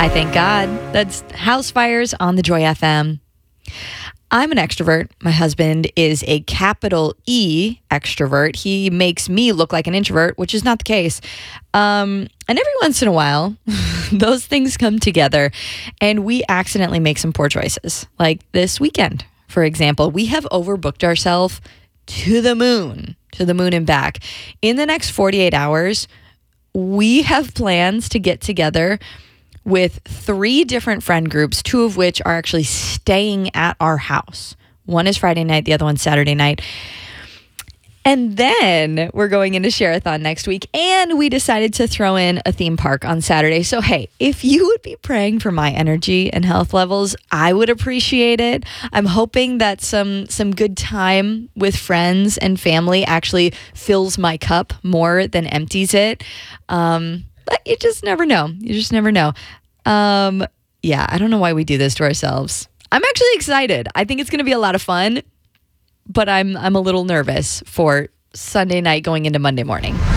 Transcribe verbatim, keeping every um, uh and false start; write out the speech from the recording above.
I thank God. That's House Fires on the Joy F M. I'm an extrovert. My husband is a capital E extrovert. He makes me look like an introvert, which is not the case. Um, and every once in a while, those things come together and we accidentally make some poor choices. Like this weekend, for example, we have overbooked ourselves to the moon, to the moon and back. In the next forty-eight hours, we have plans to get together with three different friend groups, two of which are actually staying at our house. One is Friday night, the other one's Saturday night. And then we're going into Share-a-thon next week, and we decided to throw in a theme park on Saturday. So, hey, if you would be praying for my energy and health levels, I would appreciate it. I'm hoping that some some good time with friends and family actually fills my cup more than empties it. Um, but you just never know. You just never know. Um, yeah, I don't know why we do this to ourselves. I'm actually excited. I think it's going to be a lot of fun, but I'm I'm a little nervous for Sunday night going into Monday morning.